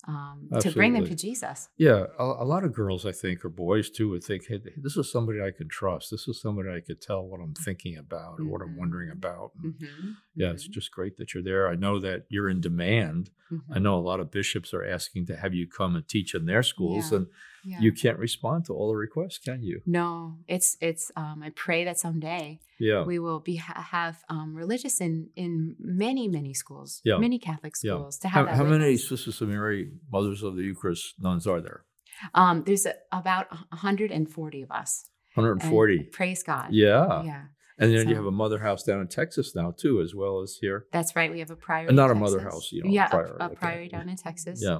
to bring them Absolutely. to Jesus. Yeah, a lot of girls, I think, or boys too, would think, hey, this is somebody I can trust. This is somebody I could tell what I'm thinking about or what I'm wondering about. And yeah, it's just great that you're there. I know that you're in demand. I know a lot of bishops are asking to have you come and teach in their schools, Yeah. and Yeah. you can't respond to all the requests, can you? No, it's I pray that someday Yeah. we will have religious in many schools, Yeah. many Catholic Yeah. schools to have that How many witness. Sisters of Mary, Mothers of the Eucharist nuns are there? There's about 140 of us. 140. And praise God. Yeah. Yeah. And then you So- have a mother house down in Texas now too, as well as here. That's right. We have a priory. Not in a mother Texas. house, you know, Yeah, a priory, a okay. priory down in Texas. Yeah,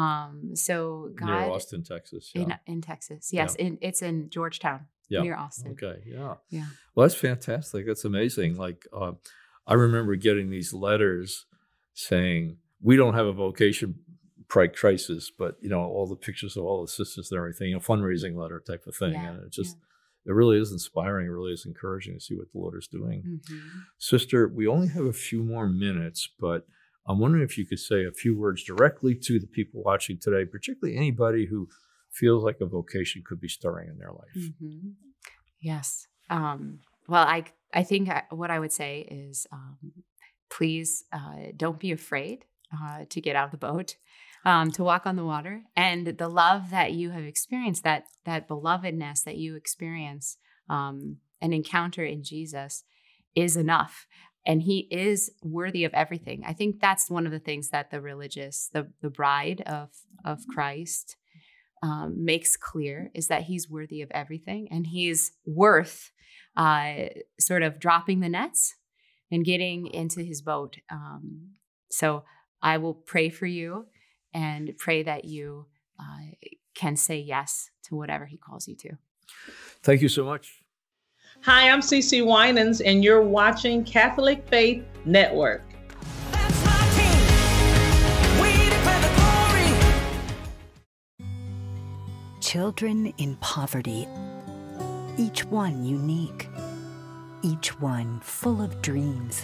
So near God Austin, Texas. Yeah. in Texas. Yes, it's in Georgetown, Yeah. near Austin. Okay, yeah. Yeah. Well, that's fantastic. That's amazing. Like, I remember getting these letters saying, we don't have a vocation crisis, but, you know, all the pictures of all the sisters and everything, fundraising letter type of thing. Yeah, And it just, it really is inspiring. It really is encouraging to see what the Lord is doing. Sister, we only have a few more minutes, but I'm wondering if you could say a few words directly to the people watching today, particularly anybody who feels like a vocation could be stirring in their life. Yes. Well, I think what I would say is, please don't be afraid to get out of the boat, to walk on the water, and the love that you have experienced, that belovedness that you experience and encounter in Jesus is enough. And he is worthy of everything. I think that's one of the things that the religious, the bride of Christ makes clear, is that he's worthy of everything, and he's worth sort of dropping the nets and getting into his boat. So I will pray for you and pray that you can say yes to whatever he calls you to. Thank you so much. Hi, I'm CeCe Winans, and you're watching Catholic Faith Network. That's my King. We declare the glory. Children in poverty, each one unique, each one full of dreams.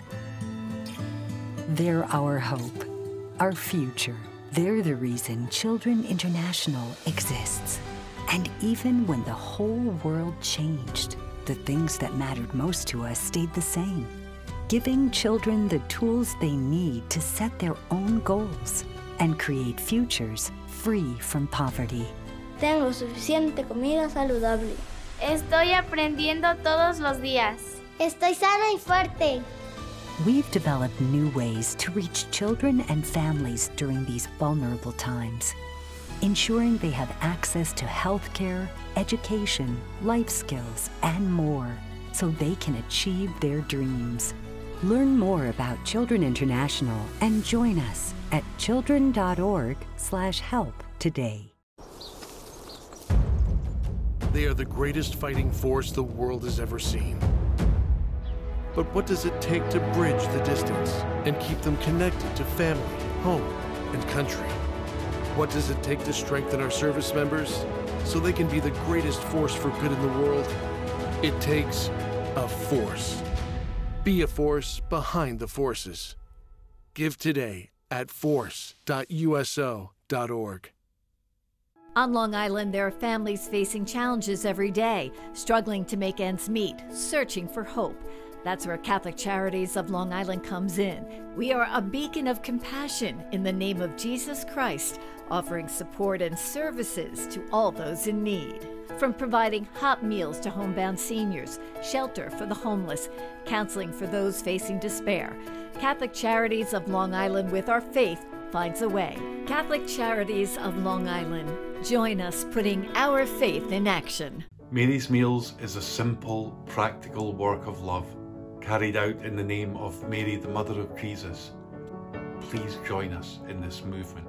They're our hope, our future. They're the reason Children International exists. And even when the whole world changed, the things that mattered most to us stayed the same. Giving children the tools they need to set their own goals and create futures free from poverty. Tengo suficiente comida saludable. Estoy aprendiendo todos los días. Estoy sana y fuerte. We've developed new ways to reach children and families during these vulnerable times, ensuring they have access to healthcare, education, life skills, and more, so they can achieve their dreams. Learn more about Children International and join us at children.org/help today. They are the greatest fighting force the world has ever seen. But what does it take to bridge the distance and keep them connected to family, home, and country? What does it take to strengthen our service members so they can be the greatest force for good in the world? It takes a force. Be a force behind the forces. Give today at force.uso.org. On Long Island, there are families facing challenges every day, struggling to make ends meet, searching for hope. That's where Catholic Charities of Long Island comes in. We are a beacon of compassion in the name of Jesus Christ, offering support and services to all those in need. From providing hot meals to homebound seniors, shelter for the homeless, counseling for those facing despair, Catholic Charities of Long Island, with our faith, finds a way. Catholic Charities of Long Island. Join us putting our faith in action. Mary's Meals is a simple, practical work of love, carried out in the name of Mary, the Mother of Jesus. Please join us in this movement.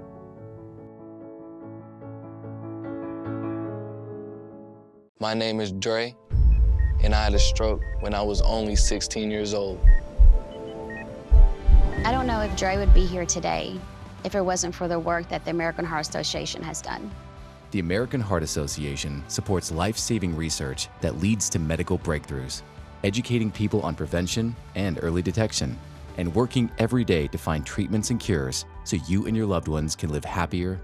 My name is Dre, and I had a stroke when I was only 16 years old. I don't know if Dre would be here today if it wasn't for the work that the American Heart Association has done. The American Heart Association supports life-saving research that leads to medical breakthroughs, educating people on prevention and early detection, and working every day to find treatments and cures so you and your loved ones can live happier,